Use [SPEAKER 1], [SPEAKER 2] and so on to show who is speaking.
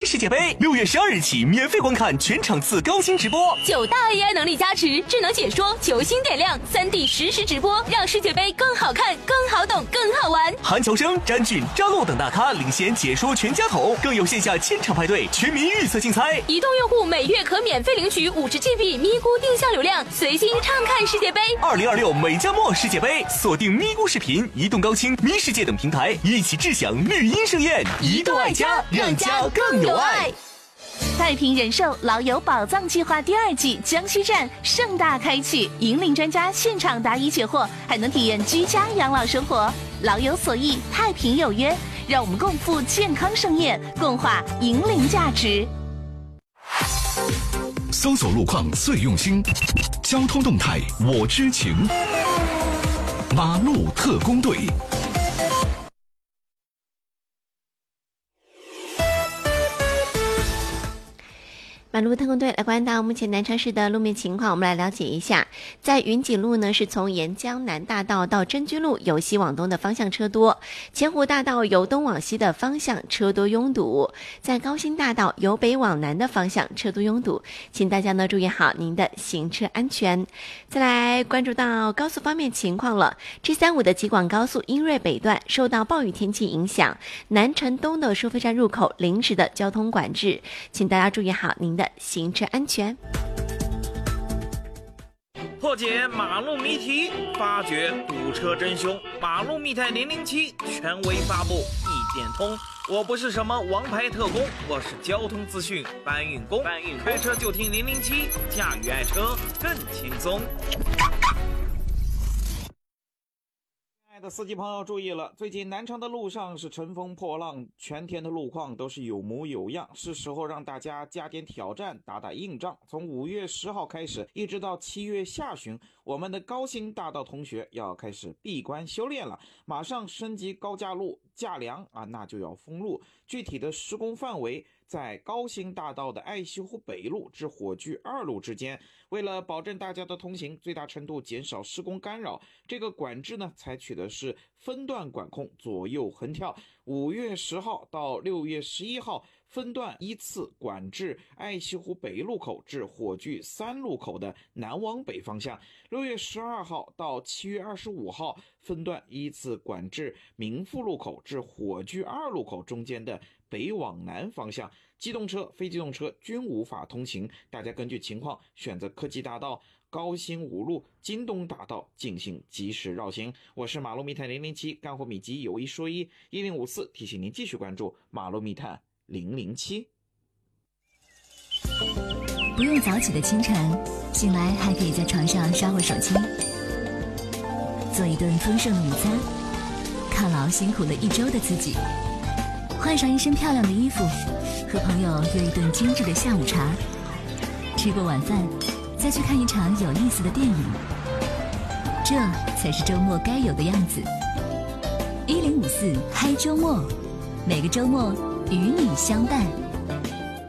[SPEAKER 1] 世界杯，6月12日起免费观看全场次高清直播
[SPEAKER 2] ，9大 AI 能力加持，智能解说，球星点亮，3D 实时直播，让世界杯更好看、更好懂、更好玩。
[SPEAKER 1] 韩乔生、詹俊、张璐等大咖领衔解说全家桶，更有线下千场派对、全民预测竞猜。
[SPEAKER 2] 移动用户每月可免费领取50GB 咪咕定向流量，随心畅看世界杯。
[SPEAKER 1] 2026美加墨世界杯，锁定咪咕视频、移动高清、咪世界等平台，一起智享绿茵盛宴。移动爱家，让家更有爱。
[SPEAKER 3] 太平人寿老友宝藏计划第2季江西站盛大开启，引领专家现场答疑解惑，还能体验居家养老生活。老有所益，太平有约，让我们共赴健康盛宴，共话引领价值。
[SPEAKER 4] 搜索路况最用心，交通动态我知情。马路特工队。
[SPEAKER 5] 马路特工队来关到目前南昌市的路面情况，我们来了解一下。在云锦路呢，是从沿江南大道到真居路由西往东的方向车多；前湖大道由东往西的方向车多拥堵；在高新大道由北往南的方向车多拥堵，请大家呢注意好您的行车安全。再来关注到高速方面情况了，G35的吉广高速英瑞北段受到暴雨天气影响，南城东的收费站入口临时的交通管制，请大家注意好您的行车安全。
[SPEAKER 6] 破解马路谜题，发掘堵车真凶。马路密探007权威发布，一点通。我不是什么王牌特工，我是交通资讯搬运工。开车就听007，驾驭爱车更轻松。
[SPEAKER 7] 的司机朋友注意了，最近南昌的路上是乘风破浪，全天的路况都是有模有样，是时候让大家加点挑战，打打硬仗。从5月10号开始，一直到7月下旬，我们的高新大道同学要开始闭关修炼了，马上升级高架路架梁啊，那就要封路。具体的施工范围在高新大道的爱西湖北路至火炬2路之间。为了保证大家的通行，最大程度减少施工干扰，这个管制呢采取的是分段管控，左右横跳。5月10号到6月11号分段依次管制爱西湖北路口至火炬3路口的南往北方向；6月12号到7月25号分段依次管制民富路口至火炬2路口中间的北往南方向。机动车、非机动车均无法通行，大家根据情况选择科技大道、高新5路、京东大道进行及时绕行。我是马路密探007，干货秘籍有一说一，1054提醒您继续关注马路密探007。
[SPEAKER 8] 不用早起的清晨，醒来还可以在床上刷会手机，做一顿丰盛的午餐，犒劳辛苦了一周的自己，换上一身漂亮的衣服，和朋友约一顿精致的下午茶，吃过晚饭再去看一场有意思的电影，这才是周末该有的样子。1054嗨周末，每个周末与你相伴。